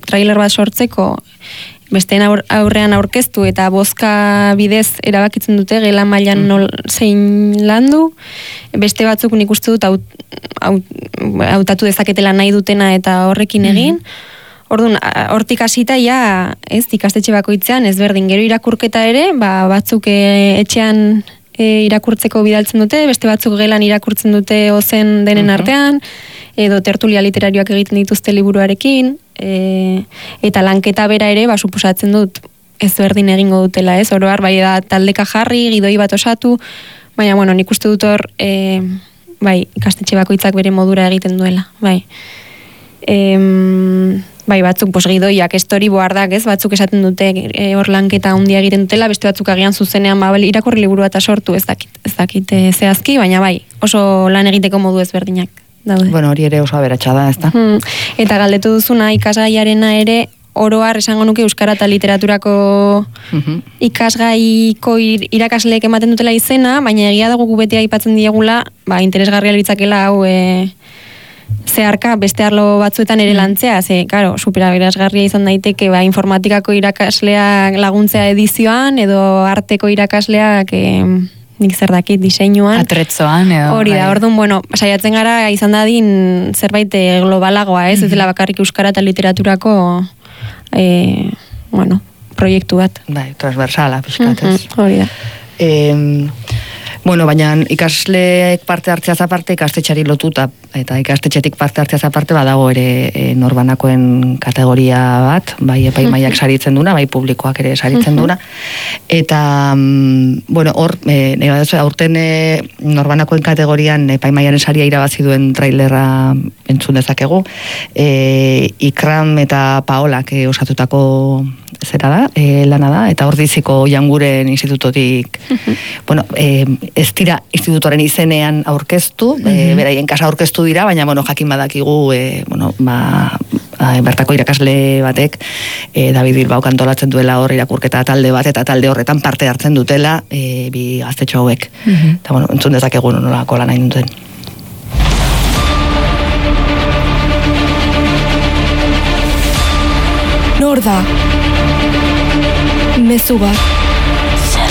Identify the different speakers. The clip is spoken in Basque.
Speaker 1: trailer bat sortzeko, besteen aurrean aurkeztu eta bozka bidez erabakitzen dute gela mailan zein landu, beste batzuk nik uste dut hautatu dezaketela nahi dutena eta horrekin egin. Orduan, hortik hasita ikastetxe bakoitzean ezberdin, gero irakurketa ere, batzuk etxean irakurtzeko bidaltzen dute, beste batzuk gelan irakurtzen dute ozen denen artean, edo tertulia literarioak egiten dituzte liburuarekin, eta lanketa bera ere, suposatzen dut ezberdin egingo dutela, ez? Oroar, bai da taldeka jarri, gidoi bat osatu, baina, bueno, nik uste dut hor, ikastetxe bakoitzak bere modura egiten duela, bai. Bai, batzuk gidoiak, storyboardak, ez? Batzuk esaten dute hor lanketa handia egiten dutela, beste batzuk agian zuzenean, irakurri liburu eta sortu ez dakit zehazki, baina bai, oso lan egiteko modu ezberdinak daude.
Speaker 2: Bueno, hori ere oso aberatsa da, ezta?
Speaker 1: Eta galdetu duzuna ikasgaiarena ere, oroar esango nuke euskara eta literaturako ikasgaiko irakasleek ematen dutela izena, baina egia dago gu beti aipatzen diegula, interesgarria litzakela hau zeharka beste arlo batzuetan ere lantzea, karo, superaberazgarria izan daiteke, informatikako irakasleak laguntzea edizioan, edo arteko irakasleak nik zer dakit, diseinuan.
Speaker 3: Atretzoan, edo.
Speaker 1: Hori da, orduan, bueno, saiatzen gara izan dadin zerbait globalagoa, ez dela bakarrik euskara eta literaturako proiektu bat.
Speaker 2: Bai, transversala, pixkatez.
Speaker 1: Hori da.
Speaker 2: Bueno, baina ikasleek parte hartzeaz aparte, ikastetxari lotuta, eta ikastetxetik parte hartzeaz aparte, badago ere norbanakoen kategoria bat, bai epaimaiak saritzen duna, bai publikoak ere saritzen duna, eta, bueno, hor, aurten norbanakoen kategorian epaimaiaren saria irabazi duen trailerra entzun dezakegu, Ikram eta Paolak osatutako zera da, lana da, eta hor diziko Janguren institutotik, bueno, ez dira institutoren izenean aurkeztu, beraien kasa aurkeztu dira, baina, bueno, jakin badakigu, bertako irakasle batek, David Bilbao kantolatzen duela hor irakurketa talde bat, eta talde horretan parte hartzen dutela, bi gaztetxo hauek. Eta, bueno, entzun dezakegu nolako lan hain duten.
Speaker 4: Nor da? Mezu bat.